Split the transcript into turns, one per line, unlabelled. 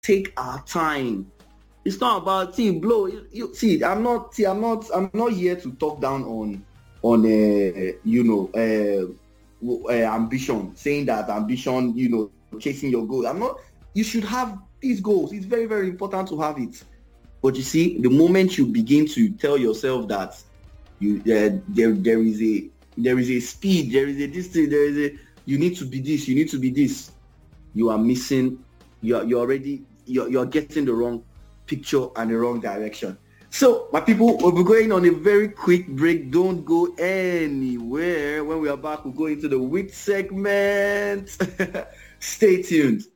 take our time. It's not about blow. See, I'm not here to talk down on ambition, saying that ambition, chasing your goal. You should have these goals. It's very, very important to have it. But you see, the moment you begin to tell yourself that there is a speed, there is a distance, you need to be this, you need to be this, you are missing, you're getting the wrong picture and the wrong direction. So my people, we'll be going on a very quick break. Don't go anywhere. When we are back, we'll go into the WIT segment. Stay tuned.